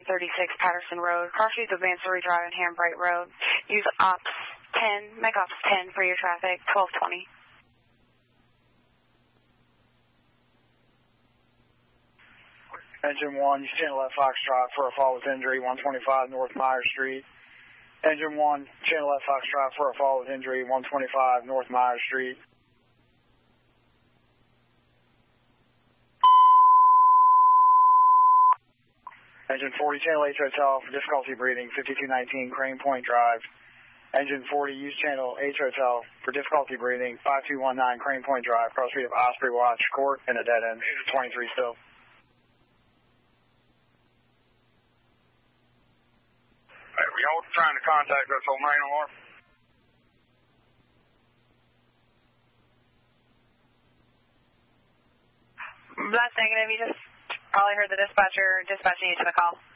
36 Patterson Road, cross streets of Mansory Drive and Hambright Road. Use Ops 10, Mech Ops 10 for your traffic, 1220. Engine 1, use channel left Foxtrot for a fall with injury, 125 North Myers Street. Engine 1, channel left Foxtrot for a fall with injury, 125 North Myers Street. Engine 40, channel H Hotel for difficulty breathing, 5219 Crane Point Drive. Engine 40, use channel H Hotel for difficulty breathing, 5219 Crane Point Drive, cross street of Osprey Watch Court and a dead end, 23 still. Y'all trying to contact us on main alarm? That's negative. You just probably heard the dispatcher dispatching you to the call.